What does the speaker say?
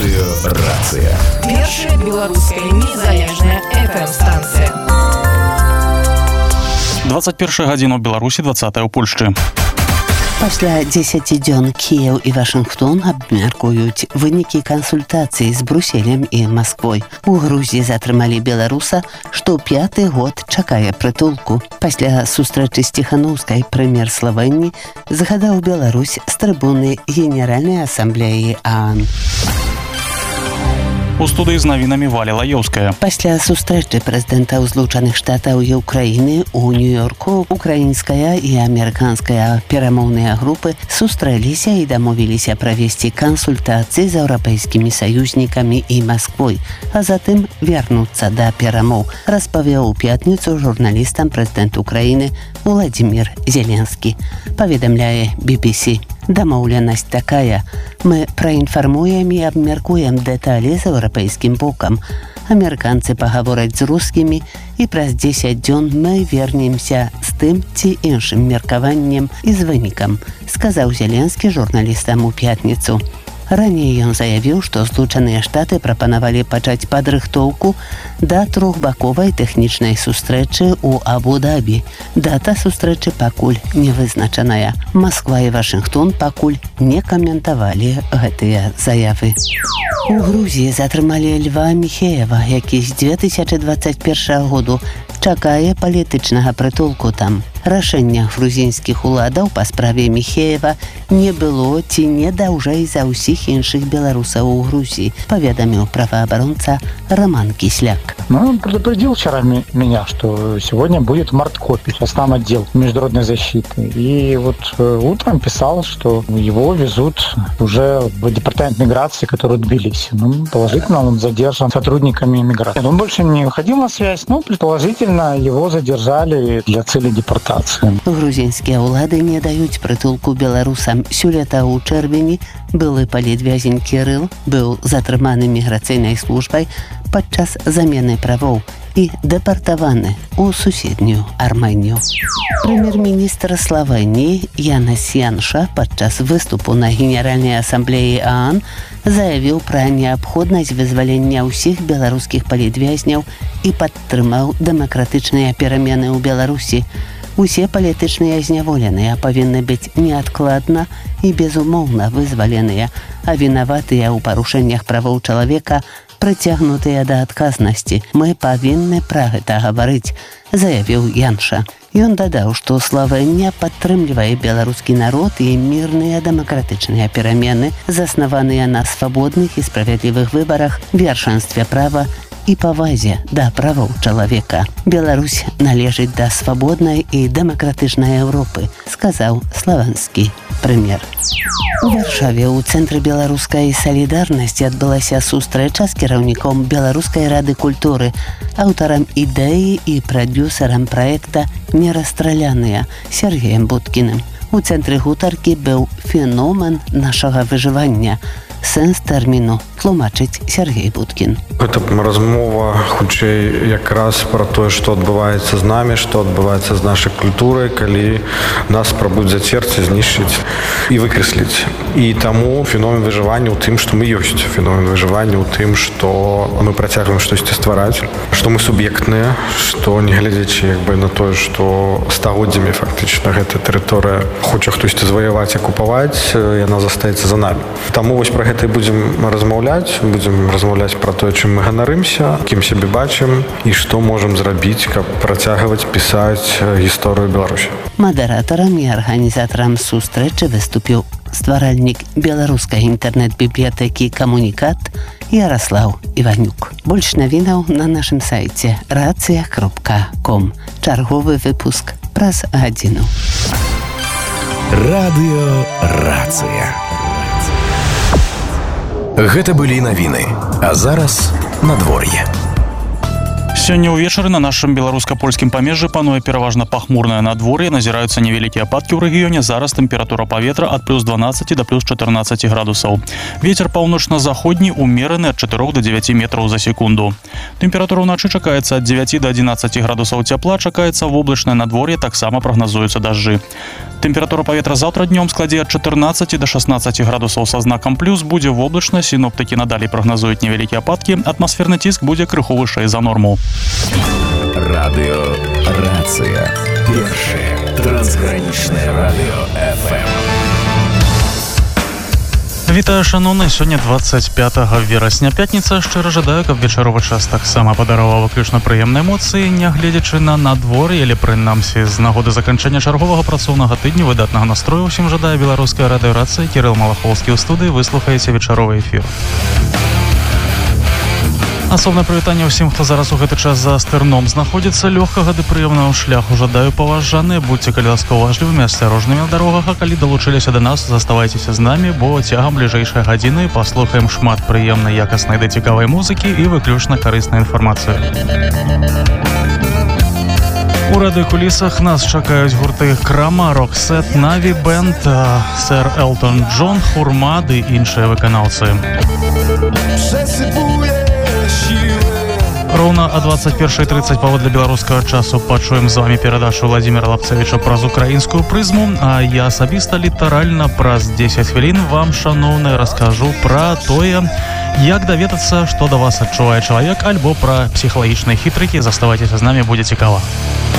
Радыёрацыя. Першая беларуская незалежная FM-станцыя. 21 гадзіна ў Беларусі, 20 ў Польшчы. Пасля 10 дзён Кіеў і Вашынгтон абмяркуюць вынікі кансультацый з Брюсселем і Масквой. У Грузіі затрымалі беларуса, што 5-й год чакае прытулку. Пасля сустрэчы з Ціханаўскай прэм'ер Славэніі згадаў Беларусь з трыбуны Генеральнай асамблеі ААН. У студыі з навінамі Валя Лаёўская. Пасля сустрэчы прэзідэнтаў Злучаных Штатаў і Ўкраіны ў Нью-Йорку украінская і амерыканская перамоўныя групы сустрэліся і дамовіліся правесці кансультацыі з еўрапейскімі саюзнікамі і Масквой, а затым вярнуцца да перамоў, распавёў у пятніцу журналістам прэзідэнт Украіны Владзімір Зеленскі. Паведамляе BBC. Дамоўленасць такая. Мы праінфармуем і абмяркуем дэталі з еўрапейскім бокам. Амерыканцы пагавораць з рускімі і праз 10 дзён мы вернемся з тым ці іншым меркаваннем і з вынікам, сказаў Зеленскі журналістам у пятніцу. Раней ён заявіў, што Злучаныя Штаты прапанавалі пачаць падрыхтоўку да трохбаковай тэхнічнай сустрэчы ў Абу-Дабі. Дата сустрэчы пакуль не вызначаная. Масква і Вашынгтон пакуль не каментавалі гэтыя заявы. У Грузіі затрымалі Льва Міхеева, які з 2021 году чакае палітычнага прытулку там. Рашэння грузінскіх уладаў па справе Міхеева не было ці не даўжэй за ўсіх іншых беларусаў у Грузіі, паведаміў праваабаронца Роман Кисляк. Он предупредил вчера меня, что сегодня будет марткопий, состав отдел международной защиты. И вот утром писал, что его везут уже в департамент миграции, который Тбилиси. Положительно он задержан сотрудниками миграции. Он больше не выходил на связь, но предположительно его задержали для цели депортации. Грузінскія ўлады не даюць прытулку беларусам. Сёлета ў чэрвені былы палітвязень Кірыл быў затрыманы міграцыйнай службай падчас замены правоў і дэпартаваны ў суседнюю Армэнію. Прэм'ер-міністр Славэніі Янас Янша падчас выступу на Генеральнай асамблеі ААН заявіў пра неабходнасць вызвалення ўсіх беларускіх палітвязняў і падтрымаў дэмакратычныя перамены ў Беларусі. Усе палітычныя зняволеныя павінны быць неадкладна і безумоўна вызваленыя, а вінаватыя ў парушэннях правоў чалавека прыцягнутыя да адказнасці. Мы павінны пра гэта гаварыць, заявіў Янша. Ён дадаў, што Славэнія падтрымлівае беларускі народ і мірныя дэмакратычныя перамены, заснаваныя на свабодных і справядлівых выбарах, вершанстве права і павазе да правоў чалавека. Беларусь належыць да свабоднай і дэмакратычнай Еўропы, сказаў славянскі прэм'ер. У Варшаве ў цэнтры беларускай салідарнасці адбылася сустрэча з кіраўніком Беларускай рады культуры, аўтарам ідэі і прадюсарам праекта «Нерасстраляныя» Сергеем Будкіным. У цэнтры гутаркі быў феномен нашага выжывання. Сэнс тэрміну тлумачыць Сергей Будкін. Гэта размова хутчэй якраз пра тое, што адбываецца з намі, што адбываецца з нашай культурай, калі нас спрабуюць зацерці, знішчыць і выкрэсліць. І таму феномен выжывання ў тым, што мы ёсць. Феномен выжывання ў тым, што мы працягваем штосьці ствараць, што мы суб'ектныя, што не глядзячы на тое, што стагоддзямі фактычна гэта тэрыторыя хоча хтосьці заваяваць, акупаваць, яна застаецца за намі. Таму вось пра гэта і будзем размаўляць пра тое, чым мы ганарымся, кім сябе бачым і што можам зрабіць, каб працягваць пісаць гісторыю Беларусі. Мадэратарам і арганізатарам сустрэчы выступіў стваральнік беларускай інтэрнэт-бібліятэкі «Камунікат» Яраслаў Іванюк. Больш навінаў на нашым сайце racja.com. Чарговы выпуск праз гадзіну. Радыёрацыя. Гэта былі навіны. А зараз надвор'е. Сёння ўвечары на нашым беларуска-польскім памежжы пануе пераважна пахмурнае надвор'е, назіраюцца невялікія ападкі ў рэгіёне. Зараз тэмпература паветра ад плюс 12 да плюс 14 градусаў. Вецер паўночна-заходні умераны ад 4 до 9 метраў за секунду. Тэмпература ўначы чакаецца ад 9 до 11 градусаў цяпла, чакаецца воблачнае надвор'е, таксама прагназуюцца дажджы. Тэмпература паветра заўтра днём складзе ад 14 до 16 градусаў са знакам плюс, будзе воблачна, сіноптыкі надалей прагназуюць невялікія ападкі, атмасферны ціск будзе крыху вышэй за норму. Радио «Рация». Первое трансграничное радио ФМ. Вітаю, шановны, сёння 25 верасня, пятніца. Шчыра жадаю, каб вечаровы час таксама падараваў выключна прыемныя эмоцыі, нягледзячы на надвор'е, але прынамсі з нагоды заканчэння чарговага працоўнага тыдню. Выдатнага настрою ўсім жадае беларуская радыёрацыя. Кірыл Малахоўскі ў студыі. Вы слухаеце вечаровы эфір. Асобнае прывітанне ўсім, хто зараз у гэты час за стырном знаходзіцца. Лёгкага ды прыемнага шляху жадаю, паважаныя. Будьце, калі ласка, уважлівымі, асцярожнымі на дарогах, а калі далучыліся да нас, заставайцеся з намі, бо цягам бліжэйшай гадзіны паслухаем шмат прыемнай, якаснай ды цікавай музыкі і выключна карыснай інфармацыі. У радыёкулісах нас чакаюць гурты Крама, Роксет, Наві Бенд, Сэр Элтон Джон, Хурма ды іншыя выканаўцы. Роўна о 21:30 паводле беларускага часу пачуем з вами перадачу Владимира Лапцевича праз украінскую прызму, а я асабіста літаральна праз 10 хвілін вам, шаноўныя, раскажу пра тое, як даведацца, што да вас адчувае чалавек, альбо пра псіхалагічныя хітрыкі. Заставайцеся з намі, будзе цікава.